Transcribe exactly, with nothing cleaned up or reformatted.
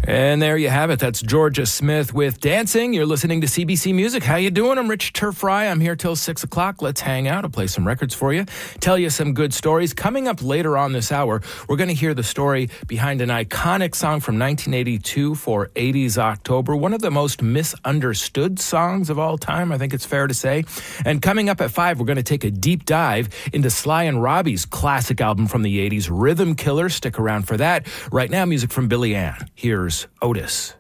And there you have it. That's Georgia Smith with Dancing. You're listening to C B C Music. How you doing? I'm Rich Turfry. I'm here till six o'clock. Let's hang out. I'll play some records for you, tell you some good stories. Coming up later on this hour, we're going to hear the story behind an iconic song from nineteen eighty-two for eighties October, one of the most misunderstood songs of all time, I think it's fair to say. And coming up at five, we're going to take a deep dive into Sly and Robbie's classic album from the eighties, Rhythm Killer. Stick around for that. Right now, music from Billy Ann. Here's Otis.